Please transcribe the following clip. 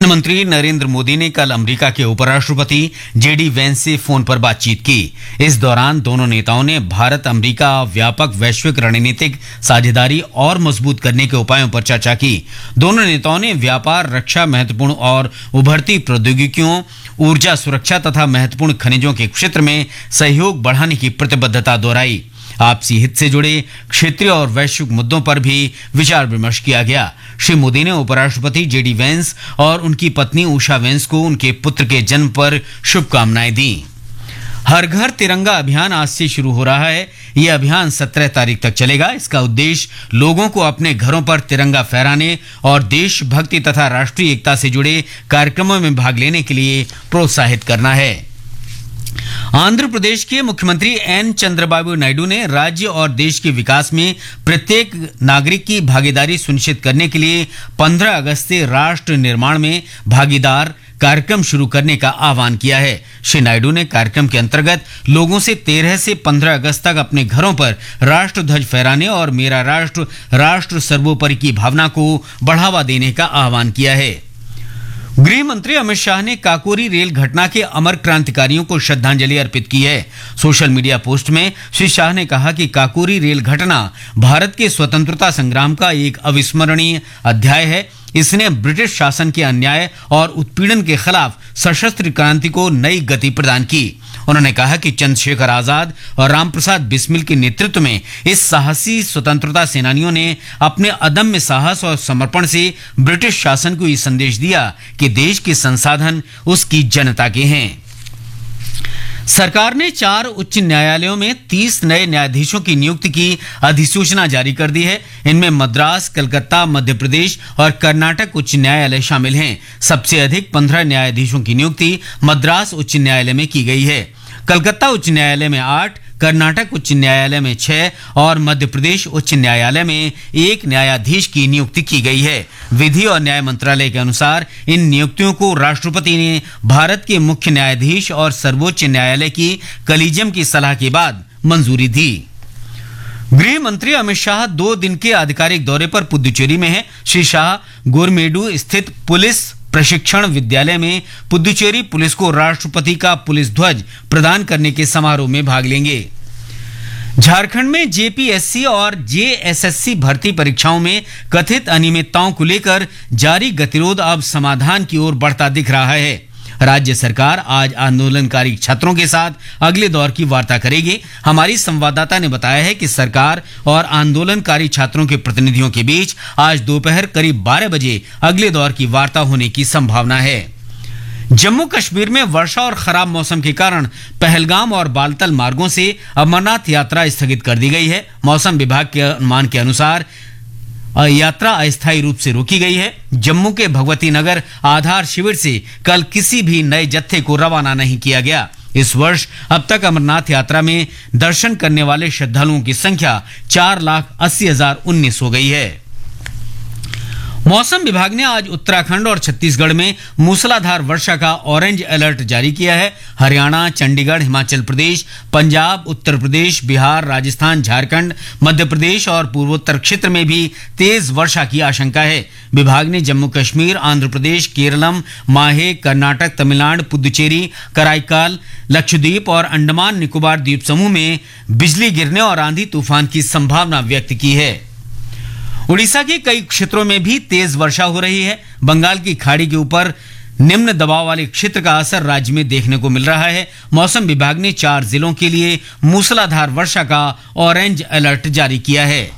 प्रधानमंत्री नरेंद्र मोदी ने कल अमेरिका के उपराष्ट्रपति जेडी वेंस से फोन पर बातचीत की। इस दौरान दोनों नेताओं ने भारत अमेरिका व्यापक वैश्विक रणनीतिक साझेदारी और मजबूत करने के उपायों पर चर्चा की। दोनों नेताओं ने व्यापार, रक्षा, महत्वपूर्ण और उभरती प्रौद्योगिकियों, ऊर्जा सुरक्षा तथा महत्वपूर्ण खनिजों के क्षेत्र में सहयोग बढ़ाने की प्रतिबद्धता दोहराई। आपसी हित से जुड़े क्षेत्रीय और वैश्विक मुद्दों पर भी विचार विमर्श किया गया। श्री मोदी ने उपराष्ट्रपति जेडी वेंस और उनकी पत्नी उषा वेंस को उनके पुत्र के जन्म पर शुभकामनाएं दी। हर घर तिरंगा अभियान आज से शुरू हो रहा है। यह अभियान 17 तारीख तक चलेगा। इसका उद्देश्य लोगों को अपने घरों पर तिरंगा फहराने और देशभक्ति तथा राष्ट्रीय एकता से जुड़े कार्यक्रमों में भाग लेने के लिए प्रोत्साहित करना है। आंध्र प्रदेश के मुख्यमंत्री एन चंद्रबाबू नायडू ने राज्य और देश के विकास में प्रत्येक नागरिक की भागीदारी सुनिश्चित करने के लिए 15 अगस्त से राष्ट्र निर्माण में भागीदार कार्यक्रम शुरू करने का आह्वान किया है। श्री नायडू ने कार्यक्रम के अंतर्गत लोगों से 13 से 15 अगस्त तक अपने घरों पर राष्ट्र ध्वज फहराने और मेरा राष्ट्र, राष्ट्र सर्वोपरि की भावना को बढ़ावा देने का आह्वान किया है। गृह मंत्री अमित शाह ने काकोरी रेल घटना के अमर क्रांतिकारियों को श्रद्धांजलि अर्पित की है। सोशल मीडिया पोस्ट में श्री शाह ने कहा कि काकोरी रेल घटना भारत के स्वतंत्रता संग्राम का एक अविस्मरणीय अध्याय है। इसने ब्रिटिश शासन के अन्याय और उत्पीड़न के खिलाफ सशस्त्र क्रांति को नई गति प्रदान की। उन्होंने कहा कि चंद्रशेखर आजाद और रामप्रसाद बिस्मिल के नेतृत्व में इस साहसी स्वतंत्रता सेनानियों ने अपने अदम्य साहस और समर्पण से ब्रिटिश शासन को ये संदेश दिया कि देश के संसाधन उसकी जनता के हैं। सरकार ने 4 उच्च न्यायालयों में 30 नए न्यायाधीशों की नियुक्ति की अधिसूचना जारी कर दी है। इनमें मद्रास, कलकत्ता, मध्य प्रदेश और कर्नाटक उच्च न्यायालय शामिल हैं। सबसे अधिक 15 न्यायाधीशों की नियुक्ति मद्रास उच्च न्यायालय में की गई है। कलकत्ता उच्च न्यायालय में 8, कर्नाटक उच्च न्यायालय में 6 और मध्य प्रदेश उच्च न्यायालय में 1 न्यायाधीश की नियुक्ति की गई है। विधि और न्याय मंत्रालय के अनुसार इन नियुक्तियों को राष्ट्रपति ने भारत के मुख्य न्यायाधीश और सर्वोच्च न्यायालय की कलीजियम की सलाह के बाद मंजूरी दी। गृह मंत्री अमित शाह 2 दिन के आधिकारिक दौरे पर पुदुचेरी में हैं। श्री शाह गोरमेडू स्थित पुलिस प्रशिक्षण विद्यालय में पुदुचेरी पुलिस को राष्ट्रपति का पुलिस ध्वज प्रदान करने के समारोह में भाग लेंगे। झारखंड में जेपीएससी और जेएसएससी भर्ती परीक्षाओं में कथित अनियमितताओं को लेकर जारी गतिरोध अब समाधान की ओर बढ़ता दिख रहा है। राज्य सरकार आज आंदोलनकारी छात्रों के साथ अगले दौर की वार्ता करेगी। हमारी संवाददाता ने बताया है कि सरकार और आंदोलनकारी छात्रों के प्रतिनिधियों के बीच आज दोपहर करीब 12 बजे अगले दौर की वार्ता होने की संभावना है। जम्मू कश्मीर में वर्षा और खराब मौसम के कारण पहलगाम और बालतल मार्गों से अमरनाथ यात्रा स्थगित कर दी गई है। मौसम विभाग के अनुमान के अनुसार यात्रा अस्थायी रूप से रोकी गई है। जम्मू के भगवती नगर आधार शिविर से कल किसी भी नए जत्थे को रवाना नहीं किया गया। इस वर्ष अब तक अमरनाथ यात्रा में दर्शन करने वाले श्रद्धालुओं की संख्या 4,80,019 हो गई है। मौसम विभाग ने आज उत्तराखंड और छत्तीसगढ़ में मूसलाधार वर्षा का ऑरेंज अलर्ट जारी किया है। हरियाणा, चंडीगढ़, हिमाचल प्रदेश, पंजाब, उत्तर प्रदेश, बिहार, राजस्थान, झारखंड, मध्य प्रदेश और पूर्वोत्तर क्षेत्र में भी तेज वर्षा की आशंका है। विभाग ने जम्मू कश्मीर, आंध्र प्रदेश, केरलम, माहे, कर्नाटक, तमिलनाडु, पुदुचेरी, कराईकाल, लक्षद्वीप और अंडमान निकोबार द्वीप समूह में बिजली गिरने और आंधी तूफान की संभावना व्यक्त की है। उड़ीसा के कई क्षेत्रों में भी तेज वर्षा हो रही है। बंगाल की खाड़ी के ऊपर निम्न दबाव वाले क्षेत्र का असर राज्य में देखने को मिल रहा है। मौसम विभाग ने 4 जिलों के लिए मूसलाधार वर्षा का ऑरेंज अलर्ट जारी किया है।